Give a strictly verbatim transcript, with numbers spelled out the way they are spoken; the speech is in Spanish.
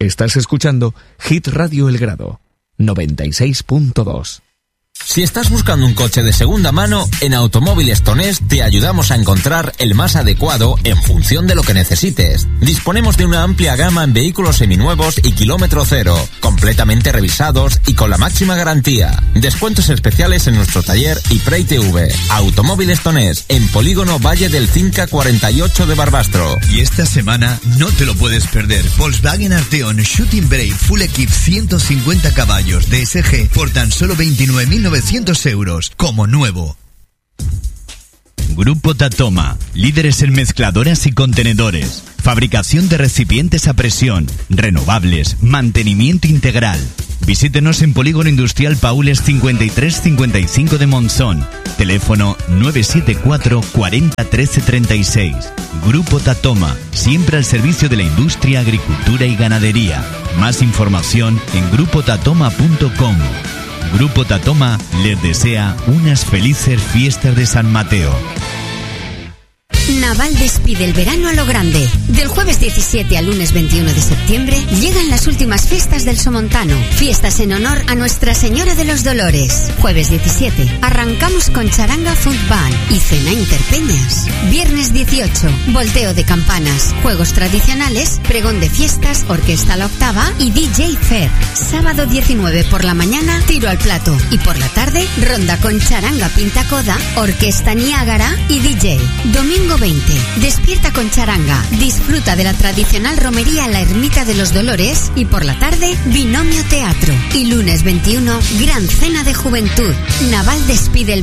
Estás escuchando Hit Radio El Grado, noventa y seis punto dos. Si estás buscando un coche de segunda mano, en Automóviles Tonés te ayudamos a encontrar el más adecuado en función de lo que necesites. Disponemos de una amplia gama en vehículos seminuevos y kilómetro cero, completamente revisados y con la máxima garantía. Descuentos especiales en nuestro taller y Prey T V. Automóviles Tonés, en Polígono Valle del Cinca cuarenta y ocho de Barbastro. Y esta semana no te lo puedes perder. Volkswagen Arteon Shooting Brake Full Equip ciento cincuenta caballos D S G por tan solo veintinueve mil novecientos euros, como nuevo. Grupo Tatoma, líderes en mezcladoras y contenedores, fabricación de recipientes a presión, renovables, mantenimiento integral. Visítenos en Polígono Industrial Paules cincuenta y tres cincuenta y cinco de Monzón. Teléfono nueve siete cuatro cuarenta trece treinta y seis. Grupo Tatoma, siempre al servicio de la industria, agricultura y ganadería. Más información en grupo tatoma punto com. Grupo Tatoma les desea unas felices fiestas de San Mateo. Naval despide el verano a lo grande. Del jueves diecisiete al lunes veintiuno de septiembre llegan las últimas fiestas del Somontano. Fiestas en honor a Nuestra Señora de los Dolores. Jueves diecisiete, arrancamos con charanga Food Band y cena interpeñas. Viernes dieciocho, volteo de campanas, juegos tradicionales, pregón de fiestas, orquesta La Octava y D J Fair. Sábado diecinueve por la mañana, tiro al plato. Y por la tarde, ronda con charanga Pintacoda, orquesta Niágara y D J. Domingo veinte, despierta con charanga, disfruta de la tradicional romería en la Ermita de los Dolores y por la tarde, binomio teatro. Y lunes veintiuno, gran cena de juventud. Naval despide el